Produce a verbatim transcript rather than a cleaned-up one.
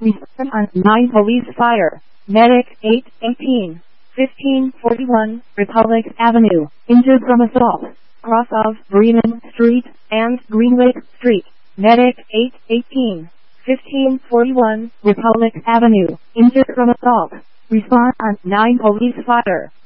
Respond on nine Police Fire. Medic eight eighteen. fifteen forty-one, Republic Avenue, injured from assault. Cross of Bremen Street and Greenwich Street. Medic eight eighteen. fifteen forty-one, Republic Avenue, injured from assault. Respond on nine Police Fire.